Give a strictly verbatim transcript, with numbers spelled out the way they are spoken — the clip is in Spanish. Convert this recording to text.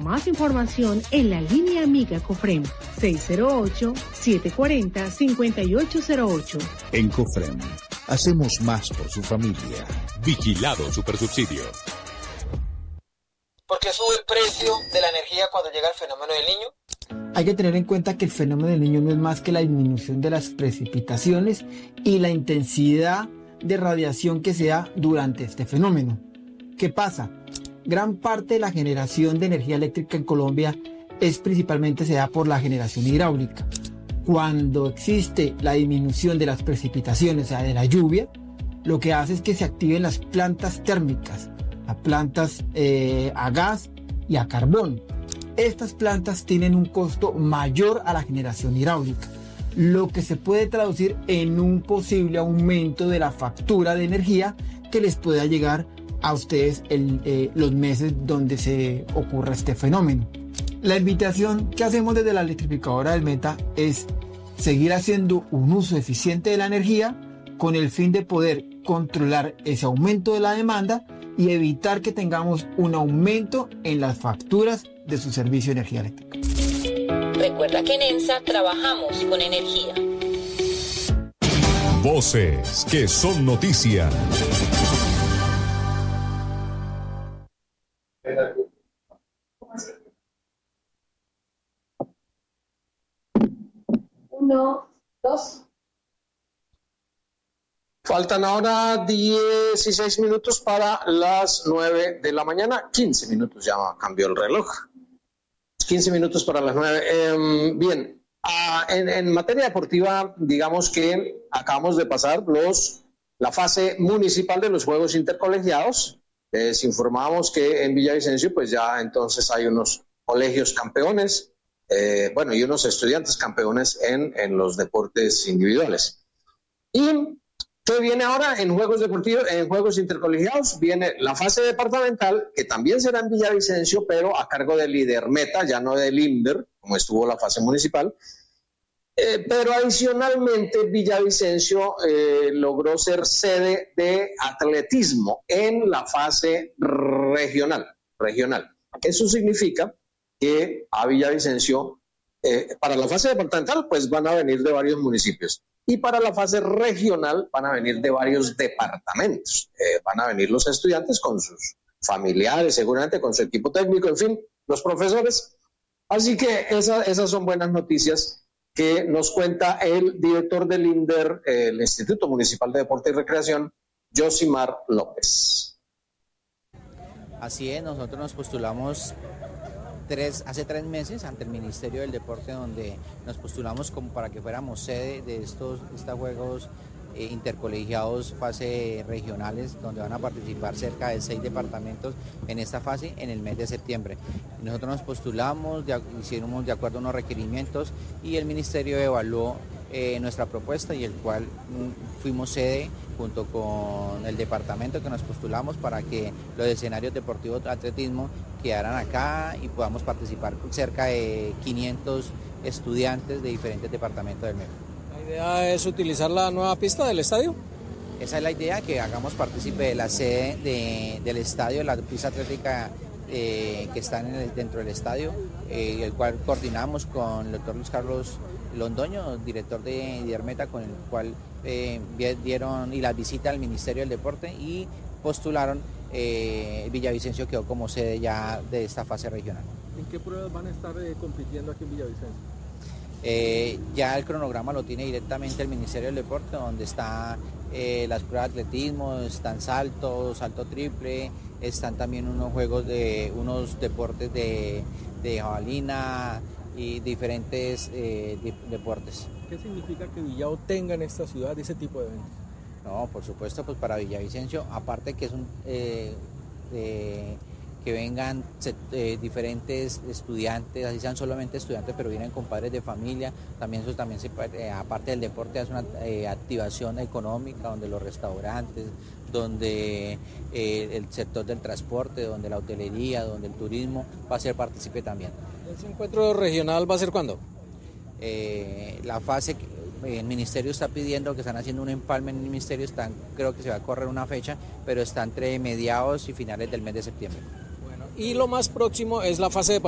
más información en la línea amiga Cofrem seis cero ocho, siete cuatro cero, cinco ocho cero ocho. En Cofrem, hacemos más por su familia. Vigilado Supersubsidio. ¿Por qué sube el precio de la energía cuando llega el fenómeno del Niño? Hay que tener en cuenta que el fenómeno del Niño no es más que la disminución de las precipitaciones y la intensidad de radiación que se da durante este fenómeno. ¿Qué pasa? Gran parte de la generación de energía eléctrica en Colombia es principalmente se da por la generación hidráulica. Cuando existe la disminución de las precipitaciones, o sea, de la lluvia, lo que hace es que se activen las plantas térmicas, las plantas eh, a gas y a carbón. Estas plantas tienen un costo mayor a la generación hidráulica, lo que se puede traducir en un posible aumento de la factura de energía que les pueda llegar a ustedes en eh, los meses donde se ocurra este fenómeno. La invitación que hacemos desde la electrificadora del Meta es seguir haciendo un uso eficiente de la energía con el fin de poder controlar ese aumento de la demanda y evitar que tengamos un aumento en las facturas de su servicio de energía eléctrica. Recuerda que en ENSA trabajamos con energía. Voces que son noticia. Uno, dos. Faltan ahora dieciséis minutos para las nueve de la mañana. quince minutos, ya cambió el reloj. quince minutos para las nueve. Eh, bien, ah, en, en materia deportiva, digamos que acabamos de pasar los, la fase municipal de los Juegos Intercolegiados. Les informamos que en Villavicencio, pues ya entonces hay unos colegios campeones, eh, bueno, y unos estudiantes campeones en, en los deportes individuales. Y ¿qué viene ahora en Juegos Deportivos, en Juegos Intercolegiados? Viene la fase departamental, que también será en Villavicencio, pero a cargo del Lidermeta, ya no del INDER, como estuvo la fase municipal. Eh, pero adicionalmente Villavicencio eh, logró ser sede de atletismo en la fase regional. regional. Eso significa que a Villavicencio, eh, para la fase departamental, pues van a venir de varios municipios. Y para la fase regional van a venir de varios departamentos. Eh, van a venir los estudiantes con sus familiares, seguramente con su equipo técnico, en fin, los profesores. Así que esa, esas son buenas noticias que nos cuenta el director del INDER, el Instituto Municipal de Deporte y Recreación, Josimar López. Así es, nosotros nos postulamos Tres, hace tres meses ante el Ministerio del Deporte, donde nos postulamos como para que fuéramos sede de estos, estos juegos eh, intercolegiados, fase regionales, donde van a participar cerca de seis departamentos en esta fase en el mes de septiembre. Nosotros nos postulamos, de, hicimos de acuerdo a unos requerimientos y el Ministerio evaluó eh, nuestra propuesta y el cual mm, fuimos sede junto con el departamento que nos postulamos para que los escenarios deportivos de atletismo quedaran acá y podamos participar cerca de quinientos estudiantes de diferentes departamentos del M E P. ¿La idea es utilizar la nueva pista del estadio? Esa es la idea, que hagamos partícipe de la sede de, del estadio, la pista atlética eh, que está en el, dentro del estadio, eh, el cual coordinamos con el doctor Luis Carlos Londoño, director de Lidermeta, con el cual eh, dieron y la visita al Ministerio del Deporte y postularon. Eh, Villavicencio quedó como sede ya de esta fase regional. ¿En qué pruebas van a estar eh, compitiendo aquí en Villavicencio? Eh, ya el cronograma lo tiene directamente el Ministerio del Deporte, donde está eh, las pruebas de atletismo, están salto, salto triple, están también unos juegos de unos deportes de, de jabalina y diferentes eh, de, deportes. ¿Qué significa que Villavo tenga en esta ciudad ese tipo de eventos? No, por supuesto, pues para Villavicencio, aparte que es un eh, eh, que vengan eh, diferentes estudiantes, así sean solamente estudiantes, pero vienen con padres de familia, también eso también se, eh, aparte del deporte es una eh, activación económica donde los restaurantes, donde eh, el sector del transporte, donde la hotelería, donde el turismo va a ser partícipe también. ¿Ese encuentro regional va a ser cuándo? Eh, la fase que el ministerio está pidiendo, que están haciendo un empalme en el ministerio, están, creo que se va a correr una fecha, pero está entre mediados y finales del mes de septiembre. Bueno, y lo más próximo es la fase de